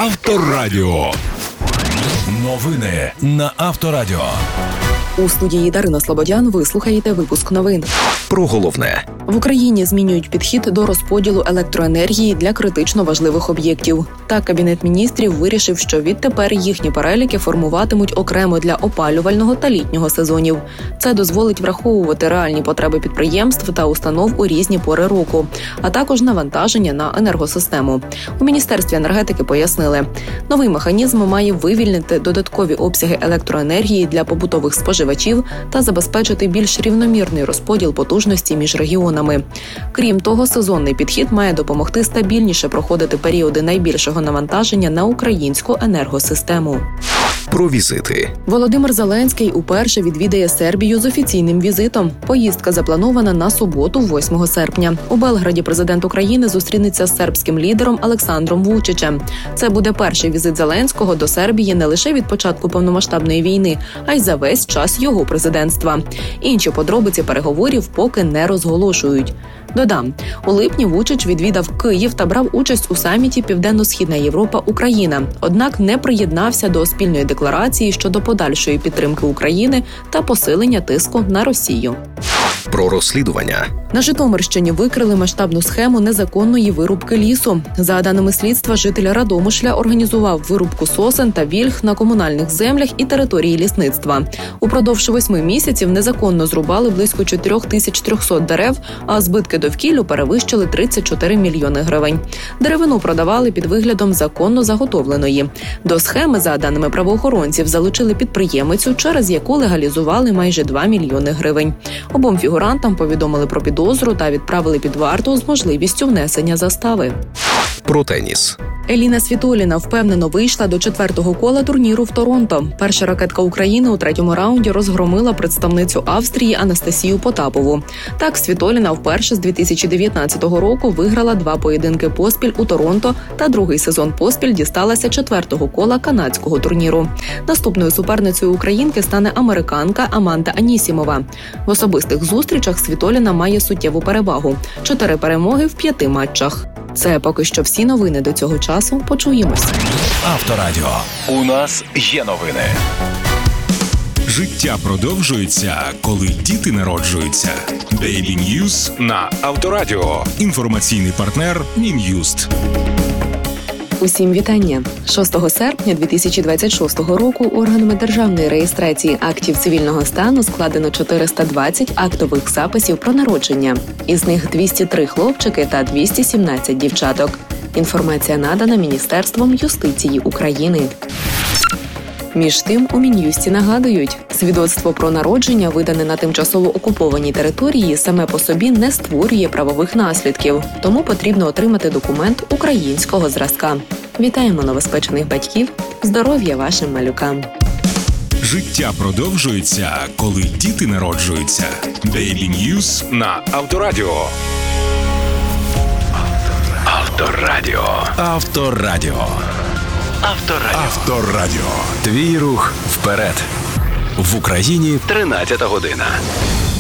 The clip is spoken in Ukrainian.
Авторадіо. Новини на Авторадіо. У студії Дарина Слободян ви слухаєте випуск новин. Про головне. В Україні змінюють підхід до розподілу електроенергії для критично важливих об'єктів. Так, Кабінет міністрів вирішив, що відтепер їхні переліки формуватимуть окремо для опалювального та літнього сезонів. Це дозволить враховувати реальні потреби підприємств та установ у різні пори року, а також навантаження на енергосистему. У Міністерстві енергетики пояснили, новий механізм має вивільнити додаткові обсяги електроенергії для побутових споживачів та забезпечити більш рівномірний розподіл потужності між регіонами. Крім того, сезонний підхід має допомогти стабільніше проходити періоди найбільшого навантаження на українську енергосистему. Про візити. Володимир Зеленський уперше відвідає Сербію з офіційним візитом. Поїздка запланована на суботу, 8 серпня. У Белграді президент України зустрінеться з сербським лідером Олександром Вучичем. Це буде перший візит Зеленського до Сербії не лише від початку повномасштабної війни, а й за весь час його президентства. Інші подробиці переговорів поки не розголошують. Додам, у липні Вучич відвідав Київ та брав участь у саміті «Південно-Східна Європа-Україна», однак не приєднався до спільної декларації щодо подальшої підтримки України та посилення тиску на Росію. Про розслідування. На Житомирщині викрили масштабну схему незаконної вирубки лісу. За даними слідства, житель Радомишля організував вирубку сосен та вільг на комунальних землях і території лісництва. Упродовж 8 місяців незаконно зрубали близько 4300 дерев, а збитки довкіллю перевищили 34 мільйони гривень. Деревину продавали під виглядом законно заготовленої. До схеми, за даними правоохоронців, залучили підприємицю, через яку легалізували майже 2 мільйони гривень. Обом фігурантам повідомили про підозру та відправили під варту з можливістю внесення застави. Про теніс. Еліна Світоліна впевнено вийшла до 4-го кола турніру в Торонто. Перша ракетка України у 3-му раунді розгромила представницю Австрії Анастасію Потапову. Так, Світоліна вперше з 2019 року виграла 2 поєдинки поспіль у Торонто та другий сезон поспіль дісталася 4-го кола канадського турніру. Наступною суперницею українки стане американка Аманда Анісімова. В особистих зустрічах Світоліна має суттєву перевагу – 4 перемоги в 5 матчах. Це поки що всі новини до цього часу. Почуємось. Авторадіо. У нас є новини. Життя продовжується, коли діти народжуються. Baby News на Авторадіо. Інформаційний партнер Мін'юст. Усім вітання. 6 серпня 2026 року органами державної реєстрації актів цивільного стану складено 420 актових записів про народження. Із них 203 хлопчики та 217 дівчаток. Інформація надана Міністерством юстиції України. Між тим, у Мін'юсті нагадують, свідоцтво про народження, видане на тимчасово окупованій території, саме по собі не створює правових наслідків, тому потрібно отримати документ українського зразка. Вітаємо новоспечених батьків, здоров'я вашим малюкам. Життя продовжується, коли діти народжуються. Baby News на Авторадіо. Авторадіо. Авторадіо. Авторадіо. Твій рух вперед. В Україні 13 година.